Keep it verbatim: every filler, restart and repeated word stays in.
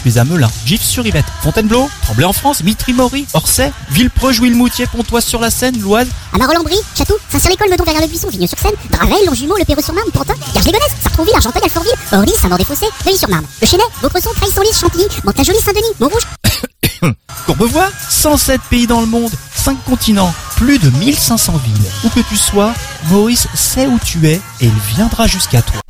suis à Melun, Gif-sur-Yvette, Fontainebleau, Tremblay-en-France, Mitry-Mory, Orsay, Villepreux, Jouy-le-Moutier, Pontoise-sur-la-Seine, l'Oise. À Marolles-en-Brie, Château, Saint-Cyr-l'École, Meudon, Verrières-le-Buisson, Vigneux-sur-Seine, Draveil, Longjumeau, Le Perreux-sur-Marne, Pantin, Garges-les-Gonesse, Sartrouville, Argenteuil, Alfortville, Orly, Saint-Maur-des-Fossés, Neuilly-sur-Marne, Le Chesnay, Vaucresson, Creil-Senlis, Chantilly, Mantes-la-Jolie, Saint-Denis, Montrouge. Courbevoie, cent sept pays dans le monde, cinq continents, plus de mille cinq cents villes. Où que tu sois, Maurice sait où tu es et il viendra jusqu'à toi.